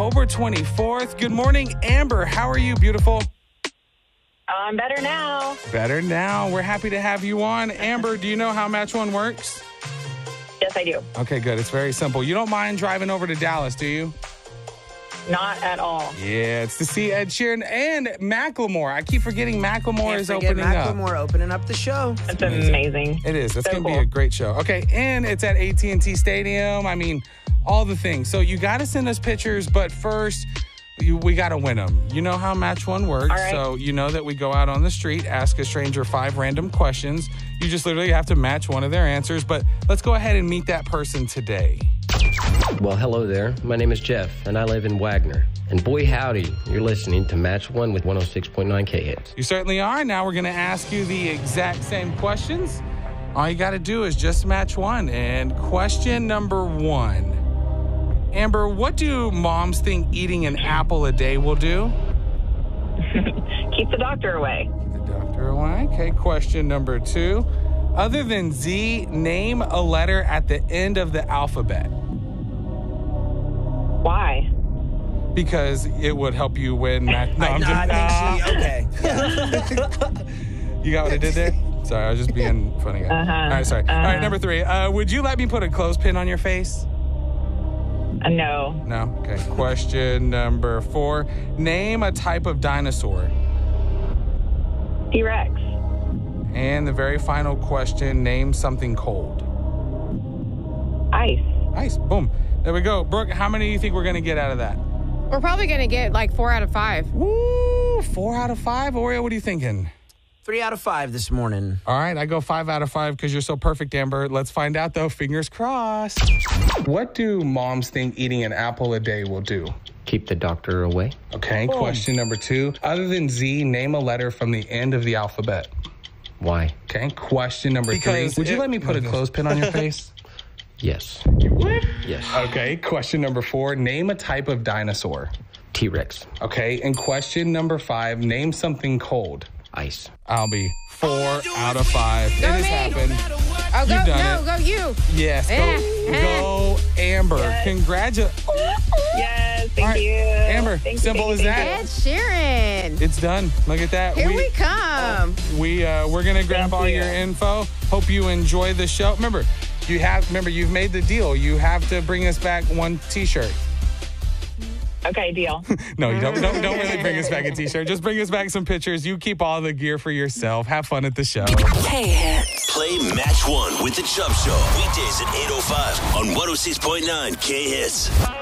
October 24th. Good morning, Amber. How are you, beautiful? I'm better now. Better now. We're happy to have you on. Amber, do you know how Match One works? Yes, I do. Okay, good. It's very simple. You don't mind driving over to Dallas, do you? Not at all. Yeah, it's to see Ed Sheeran and Macklemore. I keep forgetting Macklemore is opening up. Macklemore opening up the show. It's amazing. It is. It's So going to be cool. a great show. Okay, and it's at AT&T Stadium. I mean, all the things. So you got to send us pictures, but first, we got to win them. You know how Match One works. All right. So you know that we go out on the street, ask a stranger 5 random questions. You just literally have to match one of their answers. But let's go ahead and meet that person today. Well, hello there. My name is Jeff, and I live in Wagner. And boy, howdy, you're listening to Match One with 106.9 K-Hits. You certainly are. Now we're going to ask you the exact same questions. All you got to do is just match one. And question number 1. Amber, what do moms think eating an apple a day will do? Keep the doctor away. The doctor away. Okay, question number 2. Other than Z, name a letter at the end of the alphabet. Why? Because it would help you win. Okay. Yeah. You got what I did there? Sorry, I was just being funny. All right, sorry. All right, number 3. Would you let me put a clothespin on your face? No. No? Okay. Question number 4. Name a type of dinosaur. T-Rex. And the very final question, name something cold. Ice. Nice. Boom. There we go. Brooke, how many do you think we're going to get out of that? We're probably going to get like 4 out of 5. Woo! 4 out of 5? Oreo, what are you thinking? 3 out of 5 this morning. All right, I go 5 out of 5 because you're so perfect, Amber. Let's find out, though. Fingers crossed. What do moms think eating an apple a day will do? Keep the doctor away. Okay, question number 2. Other than Z, name a letter from the end of the alphabet. Why? Okay, question number 3. Would you let me put a clothespin on your face? Yes. You would? Yes. Okay, question number 4. Name a type of dinosaur. T-Rex. Okay, and question number 5. Name something cold. Ice. I'll be 4 out of 5. It Go has me. happened. Oh, You've go, done no, it. go you. Yes, go Amber. Yes. Congratulations. Yes, thank All right, you. Amber, Thank you, simple thank you, as thank Ed Sheeran. It's done. Look at that. Here we come. We're gonna grab Thank all you. your info. Hope you enjoy the show. Remember, you've made the deal. You have to bring us back one T-shirt. you. Okay, deal. No, you don't really bring us back a T-shirt. Just bring us back some pictures. You keep all the gear for yourself. Have fun at the show. K-Hits. Play Match One with the Chubb Show. Weekdays at 8:05 on 106.9 K-Hits.